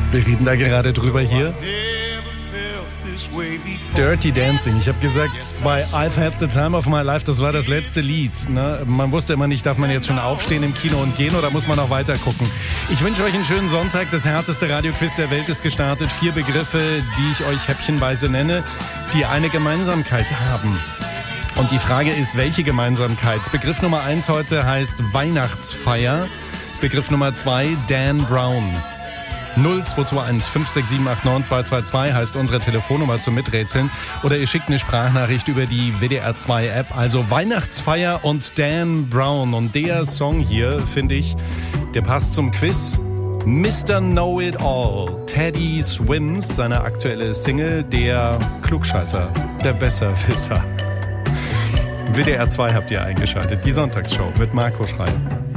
Wir reden da gerade drüber hier. Dirty Dancing. Ich habe gesagt, bei I've Had the Time of My Life, das war das letzte Lied. Ne? Man wusste immer nicht, darf man jetzt schon aufstehen im Kino und gehen oder muss man noch weiter gucken? Ich wünsche euch einen schönen Sonntag. Das härteste Radioquiz der Welt ist gestartet. 4 Begriffe, die ich euch häppchenweise nenne, die eine Gemeinsamkeit haben. Und die Frage ist, welche Gemeinsamkeit? Begriff Nummer 1 heute heißt Weihnachtsfeier. Begriff Nummer 2, Dan Brown. 0221 56789 222 heißt unsere Telefonnummer zum Miträtseln. Oder ihr schickt eine Sprachnachricht über die WDR2-App. Also Weihnachtsfeier und Dan Brown. Und der Song hier, finde ich, der passt zum Quiz. Mr. Know-It-All, Teddy Swims, seine aktuelle Single, der Klugscheißer, der Besserwisser. WDR 2 habt ihr eingeschaltet, die Sonntagsshow mit Marco Schreil.